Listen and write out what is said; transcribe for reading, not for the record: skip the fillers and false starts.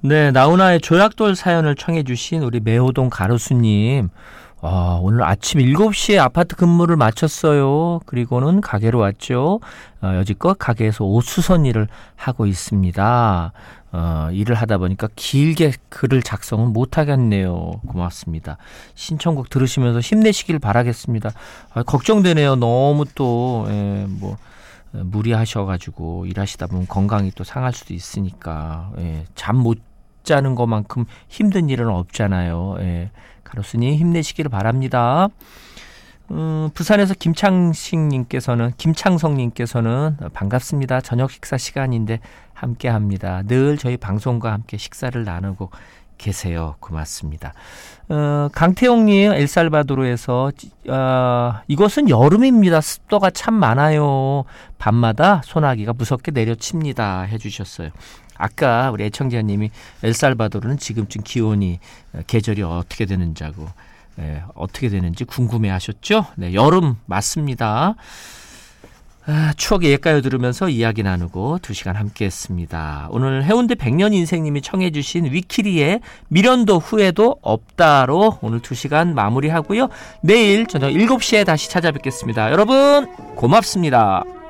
네, 나훈아의 조약돌 사연을 청해 주신 우리 매호동 가로수님. 오늘 아침 7시에 아파트 근무를 마쳤어요. 그리고는 가게로 왔죠. 여지껏 가게에서 옷수선 일을 하고 있습니다. 일을 하다 보니까 길게 글을 작성은 못하겠네요. 고맙습니다. 신청곡 들으시면서 힘내시길 바라겠습니다. 걱정되네요. 너무 또 무리하셔가지고 일하시다 보면 건강이 또 상할 수도 있으니까 잠 못 자는 것만큼 힘든 일은 없잖아요. 가로수님 힘내시기를 바랍니다. 부산에서 김창성님께서는 반갑습니다. 저녁 식사 시간인데 함께합니다. 늘 저희 방송과 함께 식사를 나누고 계세요. 고맙습니다. 강태용님 엘살바도르에서 이곳은 여름입니다. 습도가 참 많아요. 밤마다 소나기가 무섭게 내려칩니다. 해주셨어요. 아까 우리 애청자님이 엘살바도르는 지금쯤 기온이 계절이 어떻게 되는지 궁금해하셨죠? 네, 여름 맞습니다. 추억의 옛가요 들으면서 이야기 나누고 2시간 함께했습니다. 오늘 해운대 백년 인생님이 청해 주신 위키리의 미련도 후회도 없다로 오늘 2시간 마무리하고요. 내일 저녁 7시에 다시 찾아뵙겠습니다. 여러분 고맙습니다.